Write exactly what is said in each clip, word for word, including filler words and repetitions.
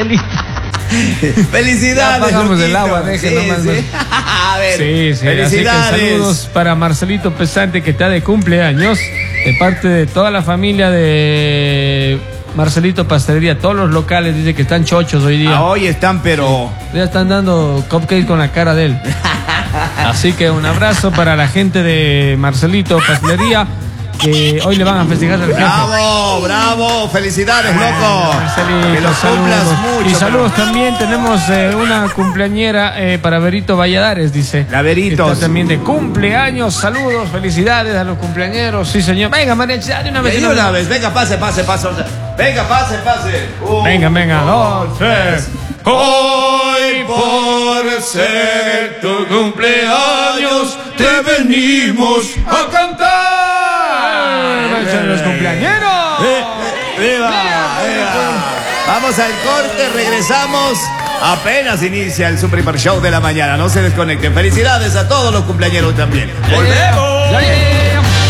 Marcelito. Felicidades. Ya apagamos el agua, sí, deje nomás. sí. A ver, Sí, sí, felicidades. así que saludos para Marcelito Pesante, que está de cumpleaños, de parte de toda la familia de Marcelito Pastelería. Todos los locales dice que están chochos hoy día. Ah, hoy están, pero... Ya están dando cupcakes con la cara de él. Así que un abrazo para la gente de Marcelito Pastelería, que hoy le van a festejar al jefe. Bravo, bravo, felicidades, loco. Marcelito, Que los cumplas saludos. mucho. Y saludos pero... también, tenemos eh, una cumpleañera eh, para Berito Valladares, dice. La Veritos. Está también de cumpleaños, saludos, felicidades a los cumpleañeros, sí señor. Venga, María, de una vez. De una vez, venga, pase, pase, pase. Venga, pase, pase. Uh, Venga, venga, dos, tres. Hoy por ser tu cumpleaños te venimos a cantar. ¡Son los cumpleañeros! Eh, ¡Viva! ¡Viva! Vamos al corte, regresamos. Apenas inicia el Super Hiper Show de la mañana. No se desconecten. Felicidades a todos los cumpleañeros también. ¡Volvemos! Ya, ya, ya,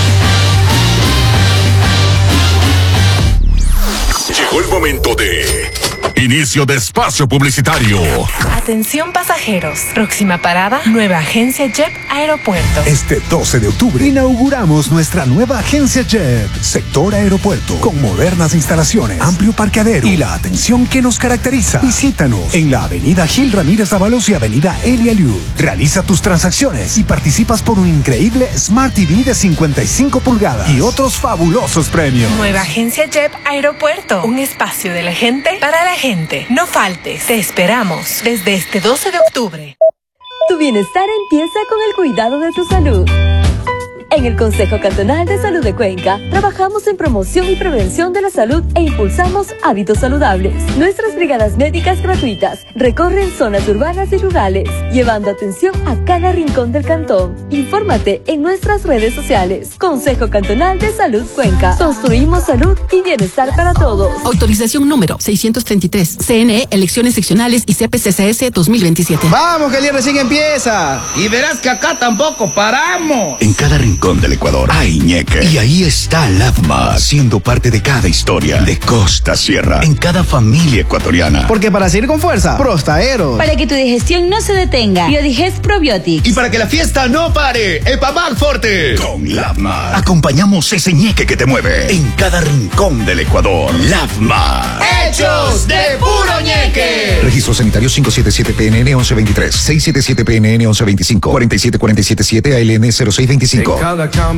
ya. Llegó el momento de inicio de espacio publicitario. Atención pasajeros. Próxima parada, nueva agencia Jet Aeropuerto. Este doce de octubre inauguramos nuestra nueva agencia Jet, sector aeropuerto, con modernas instalaciones, amplio parqueadero y la atención que nos caracteriza. Visítanos en la avenida Gil Ramírez Ábalos y avenida Elia Liu. Realiza tus transacciones y participas por un increíble Smart T V de cincuenta y cinco pulgadas y otros fabulosos premios. Nueva agencia Jet Aeropuerto. Un espacio de la gente para la gente. No faltes. Te esperamos desde este doce de octubre. Tu bienestar empieza con el cuidado de tu salud. En el Consejo Cantonal de Salud de Cuenca, trabajamos en promoción y prevención de la salud e impulsamos hábitos saludables. Nuestras brigadas médicas gratuitas recorren zonas urbanas y rurales, llevando atención a cada rincón del cantón. Infórmate en nuestras redes sociales. Consejo Cantonal de Salud Cuenca. Construimos salud y bienestar para todos. Autorización número seiscientos treinta y tres. C N E, elecciones seccionales y C P C C S dos mil veintisiete. Vamos, que el día recién empieza. Y verás que acá tampoco paramos. En cada rincón del Ecuador hay ñeque. Y ahí está LAVMA, siendo parte de cada historia, de costa a sierra, en cada familia ecuatoriana. Porque para seguir con fuerza, Prostaero. Para que tu digestión no se detenga, Biodigest Probiotics. Y para que la fiesta no pare, Epamac Forte. Con LAVMA acompañamos ese ñeque que te mueve en cada rincón del Ecuador. LAVMA. ¡Hechos de puro ñeque! Registro sanitario cinco siete siete P N N once veintitrés, seis siete siete P N N once veinticinco, cuarenta y siete cuarenta y siete siete A L N cero seis veinticinco.